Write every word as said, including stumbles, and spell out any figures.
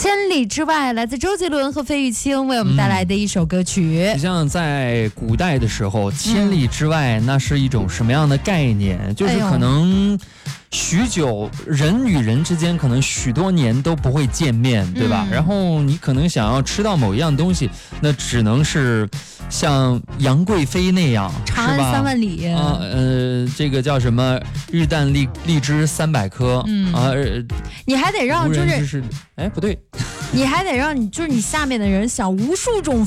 千里之外，来自周杰伦和费玉清为我们带来的一首歌曲。 你像在古代的时候，千里之外那是一种什么样的概念？嗯、就是可能许久人与人之间可能许多年都不会见面，对吧？嗯、然后你可能想要吃到某一样东西，那只能是像杨贵妃那样， 长安三万里啊，呃，这个叫什么？日啖荔荔枝三百颗，嗯啊，呃、 你还得让就是， 哎，不对， 你还得让你就是你下面的人想无数种